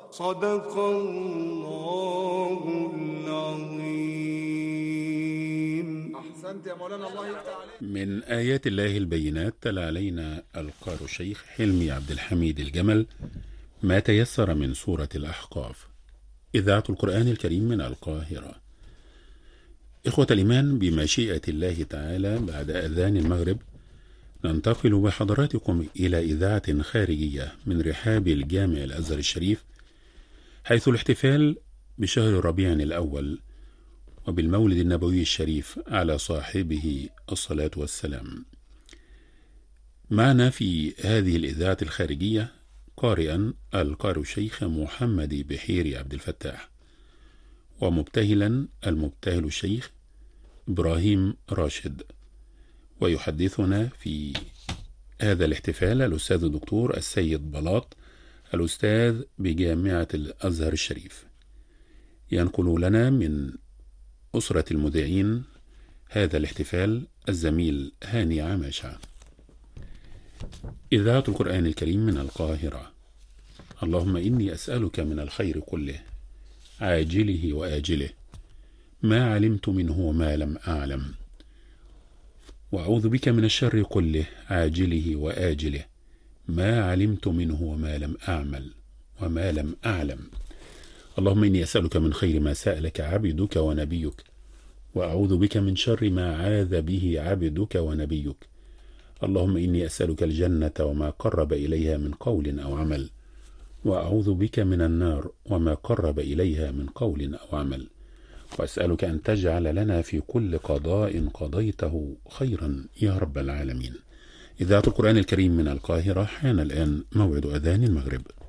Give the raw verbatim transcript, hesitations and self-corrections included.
صدق الله العظيم. أحسنت يا مولانا، الله يفتح عليك. من آيات الله البينات تلا علينا القارئ الشيخ حلمي عبد الحميد الجمل ما تيسر من سورة الأحقاف، إذاعة القرآن الكريم من القاهرة. إخوة الإيمان، بمشيئة الله تعالى بعد أذان المغرب ننتقل بحضراتكم إلى إذاعة خارجية من رحاب الجامع الأزهر الشريف، حيث الاحتفال بشهر ربيع الأول وبالمولد النبوي الشريف على صاحبه الصلاة والسلام. معنا في هذه الإذاعة الخارجية قارئا القارئ الشيخ محمد بحيري عبد الفتاح، ومبتهلا المبتهل الشيخ إبراهيم راشد. ويحدثنا في هذا الاحتفال الأستاذ الدكتور السيد بلاط، الأستاذ بجامعة الأزهر الشريف. ينقل لنا من أسرة المذيعين هذا الاحتفال الزميل هاني عماشة. إذاعة القرآن الكريم من القاهرة. اللهم إني أسألك من الخير كله عاجله وآجله ما علمت منه وما لم أعلم، وأعوذ بك من الشر كله عاجله وآجله ما علمت منه وما لم أعمل وما لم أعلم. اللهم إني أسألك من خير ما سألك عبدك ونبيك، وأعوذ بك من شر ما عاذ به عبدك ونبيك. اللهم إني أسألك الجنة وما قرب إليها من قول أو عمل، وأعوذ بك من النار وما قرب إليها من قول أو عمل. وأسألك أن تجعل لنا في كل قضاء قضيته خيرا يا رب العالمين. إذاعة القرآن الكريم من القاهرة. حان الآن موعد أذان المغرب.